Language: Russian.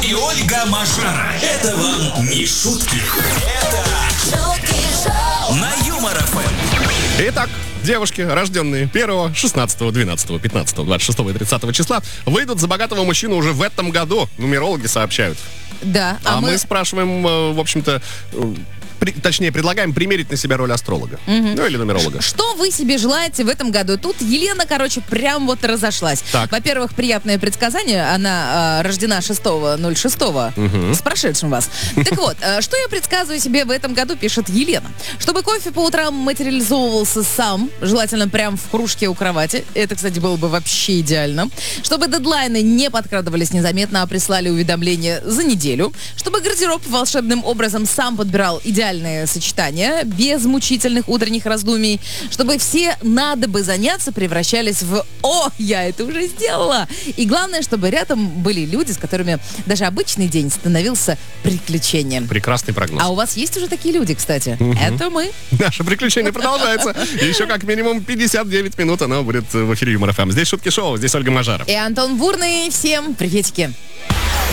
и Ольга Мажара. Это вам не шутки. Это шутки шоу на Юмор ФМ. Итак, девушки, рожденные 1, 16, 12, 15, 26 и 30 числа, выйдут за богатого мужчину уже в этом году. Нумерологи сообщают. Да. А мы спрашиваем, в общем-то, точнее, предлагаем примерить на себя роль астролога. Ну, или нумеролога. Что вы себе желаете в этом году? Тут Елена, прям вот разошлась. Так. Во-первых, приятное предсказание. Она рождена 6.06. С прошедшим вас. Так вот, что я предсказываю себе в этом году, пишет Елена. Чтобы кофе по утрам материализовывался сам, желательно прям в кружке у кровати. Это, кстати, было бы вообще идеально. Чтобы дедлайны не подкрадывались незаметно, а прислали уведомления за неделю. Чтобы гардероб волшебным образом сам подбирал идеальные сочетания, без мучительных утренних раздумий, чтобы все «надо бы заняться» превращались в «О, я это уже сделала!». И главное, чтобы рядом были люди, с которыми даже обычный день становился приключением. Прекрасный прогноз. А у вас есть уже такие люди, кстати? Это мы. Наше приключение продолжается. Еще как минимум 59 минут оно будет в эфире Юмор ФМ. Здесь Шутки Шоу, здесь Ольга Мажара. И Антон Бурный. Всем приветики.